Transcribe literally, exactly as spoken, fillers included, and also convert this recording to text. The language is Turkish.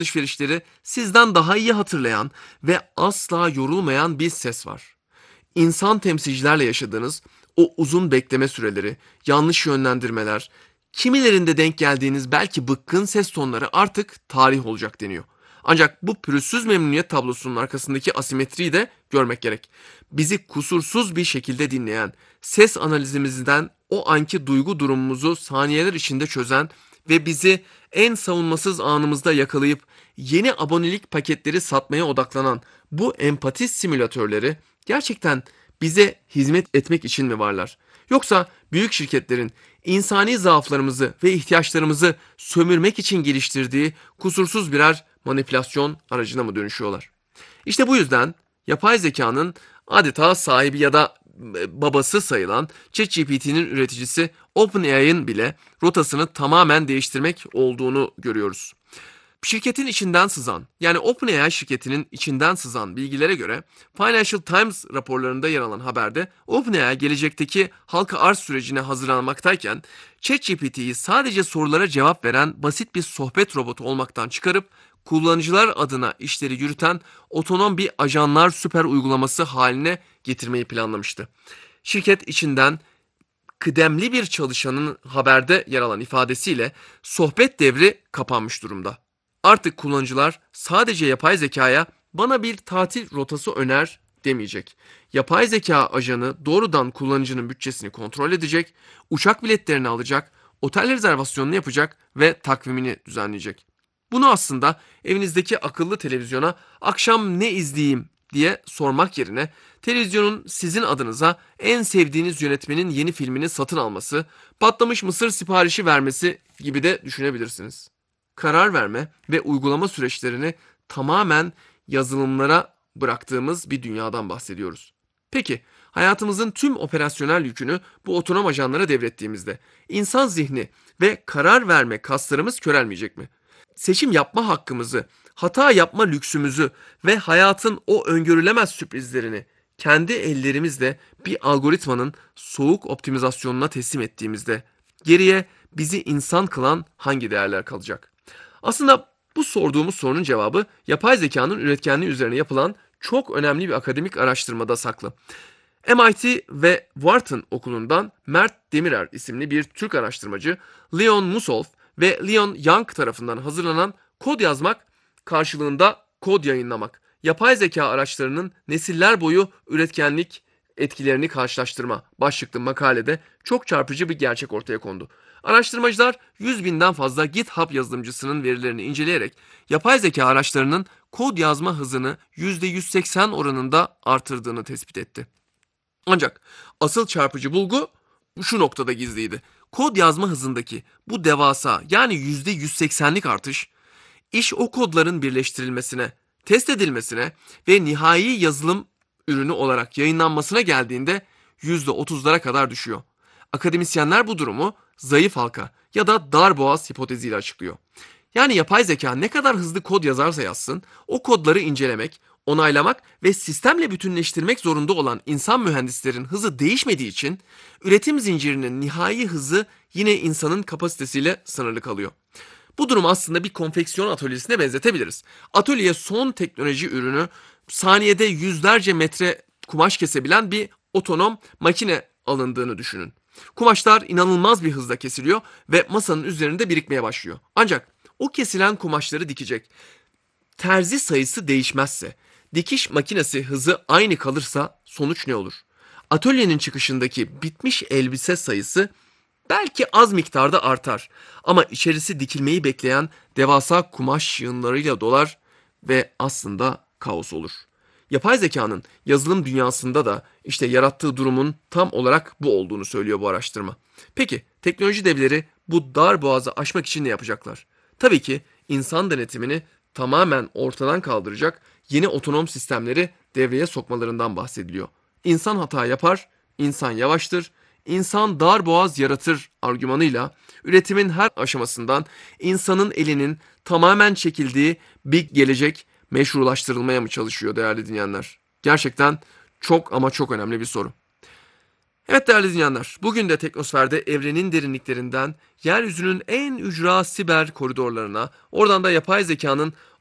alışverişleri sizden daha iyi hatırlayan ve asla yorulmayan bir ses var. İnsan temsilcilerle yaşadığınız o uzun bekleme süreleri, yanlış yönlendirmeler, kimilerinde denk geldiğiniz belki bıkkın ses tonları artık tarih olacak deniyor. Ancak bu pürüzsüz memnuniyet tablosunun arkasındaki asimetriyi de görmek gerek. Bizi kusursuz bir şekilde dinleyen, ses analizimizden o anki duygu durumumuzu saniyeler içinde çözen ve bizi en savunmasız anımızda yakalayıp yeni abonelik paketleri satmaya odaklanan bu empati simülatörleri gerçekten bize hizmet etmek için mi varlar? Yoksa büyük şirketlerin insani zaaflarımızı ve ihtiyaçlarımızı sömürmek için geliştirdiği kusursuz birer manipülasyon aracına mı dönüşüyorlar? İşte bu yüzden yapay zekanın adeta sahibi ya da e, babası sayılan ChatGPT'nin üreticisi OpenAI'ın bile rotasını tamamen değiştirmek olduğunu görüyoruz. Şirketin içinden sızan, yani OpenAI şirketinin içinden sızan bilgilere göre Financial Times raporlarında yer alan haberde OpenAI gelecekteki halka arz sürecine hazırlanmaktayken ChatGPT'yi sadece sorulara cevap veren basit bir sohbet robotu olmaktan çıkarıp kullanıcılar adına işleri yürüten otonom bir ajanlar süper uygulaması haline getirmeyi planlamıştı. Şirket içinden kıdemli bir çalışanın haberde yer alan ifadesiyle sohbet devri kapanmış durumda. Artık kullanıcılar sadece yapay zekaya bana bir tatil rotası öner demeyecek. Yapay zeka ajanı doğrudan kullanıcının bütçesini kontrol edecek, uçak biletlerini alacak, otel rezervasyonunu yapacak ve takvimini düzenleyecek. Bunu aslında evinizdeki akıllı televizyona akşam ne izleyeyim diye sormak yerine televizyonun sizin adınıza en sevdiğiniz yönetmenin yeni filmini satın alması, patlamış mısır siparişi vermesi gibi de düşünebilirsiniz. Karar verme ve uygulama süreçlerini tamamen yazılımlara bıraktığımız bir dünyadan bahsediyoruz. Peki, hayatımızın tüm operasyonel yükünü bu otonom ajanlara devrettiğimizde insan zihni ve karar verme kaslarımız körelmeyecek mi? Seçim yapma hakkımızı, hata yapma lüksümüzü ve hayatın o öngörülemez sürprizlerini kendi ellerimizle bir algoritmanın soğuk optimizasyonuna teslim ettiğimizde geriye bizi insan kılan hangi değerler kalacak? Aslında bu sorduğumuz sorunun cevabı yapay zekanın üretkenliği üzerine yapılan çok önemli bir akademik araştırmada saklı. M I T ve Wharton Okulu'ndan Mert Demirer isimli bir Türk araştırmacı, Leon Musolf ve Leon Young tarafından hazırlanan Kod Yazmak karşılığında Kod Yayınlamak, yapay zeka araçlarının nesiller boyu üretkenlik etkilerini karşılaştırma başlıklı makalede çok çarpıcı bir gerçek ortaya kondu. Araştırmacılar yüz binden fazla GitHub yazılımcısının verilerini inceleyerek yapay zeka araçlarının kod yazma hızını yüzde yüz seksen oranında artırdığını tespit etti. Ancak asıl çarpıcı bulgu şu noktada gizliydi. Kod yazma hızındaki bu devasa, yani yüzde yüz seksenlik artış, iş o kodların birleştirilmesine, test edilmesine ve nihai yazılım ürünü olarak yayınlanmasına geldiğinde yüzde otuzlara kadar düşüyor. Akademisyenler bu durumu zayıf halka ya da dar boğaz hipoteziyle açıklıyor. Yani yapay zeka ne kadar hızlı kod yazarsa yazsın, o kodları incelemek, onaylamak ve sistemle bütünleştirmek zorunda olan insan mühendislerin hızı değişmediği için üretim zincirinin nihai hızı yine insanın kapasitesiyle sınırlı kalıyor. Bu durum aslında bir konfeksiyon atölyesine benzetebiliriz. Atölye son teknoloji ürünü saniyede yüzlerce metre kumaş kesebilen bir otonom makine alındığını düşünün. Kumaşlar inanılmaz bir hızla kesiliyor ve masanın üzerinde birikmeye başlıyor. Ancak o kesilen kumaşları dikecek terzi sayısı değişmezse, dikiş makinesi hızı aynı kalırsa sonuç ne olur? Atölyenin çıkışındaki bitmiş elbise sayısı belki az miktarda artar ama içerisi dikilmeyi bekleyen devasa kumaş yığınlarıyla dolar ve aslında kaos olur. Yapay zekanın yazılım dünyasında da işte yarattığı durumun tam olarak bu olduğunu söylüyor bu araştırma. Peki teknoloji devleri bu dar boğazı aşmak için ne yapacaklar? Tabii ki insan denetimini tamamen ortadan kaldıracak yeni otonom sistemleri devreye sokmalarından bahsediliyor. İnsan hata yapar, insan yavaştır, insan dar boğaz yaratır argümanıyla üretimin her aşamasından insanın elinin tamamen çekildiği bir gelecek meşrulaştırılmaya mı çalışıyor değerli dinleyenler? Gerçekten çok ama çok önemli bir soru. Evet değerli dinleyenler, bugün de teknosferde evrenin derinliklerinden yeryüzünün en ücra siber koridorlarına, oradan da yapay zekanın